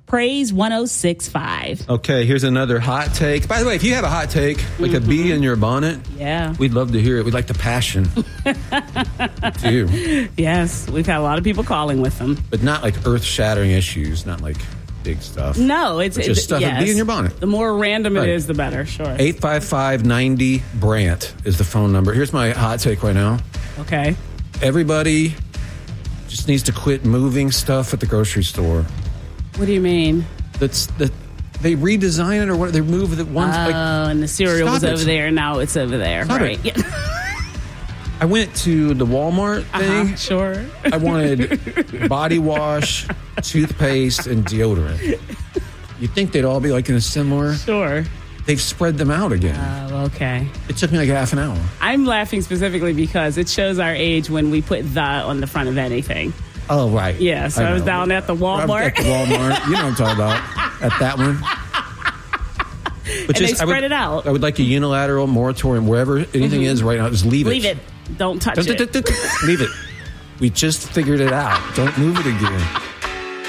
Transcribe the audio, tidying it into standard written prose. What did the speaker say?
Praise 106.5. Okay, here's another hot take. By the way, if you have a hot take, like a bee in your bonnet, we'd love to hear it. We'd like the passion. Do. Yes, we've had a lot of people calling with them. But not like earth-shattering issues, not like big stuff. No, it's just stuff that bee in your bonnet. The more random it is, the better, sure. 855-90-BRANT is the phone number. Here's my hot take right now. Okay. Everybody just needs to quit moving stuff at the grocery store. What do you mean? They redesign it or what? They move it once. And the cereal was over there, and now it's over there. Stop right. It. I went to the Walmart thing. Sure. I wanted body wash, toothpaste, and deodorant. You'd think they'd all be like in a similar. Sure. They've spread them out again. Oh, okay. It took me like half an hour. I'm laughing specifically because it shows our age when we put the on the front of anything. Oh, right. Yeah, so I was down at the Walmart. At the Walmart. You know what I'm talking about. At that one. But and they spread it out. I would like a unilateral moratorium wherever anything is right now. Just leave it. Leave it. Don't touch it. Leave it. We just figured it out. Don't move it again.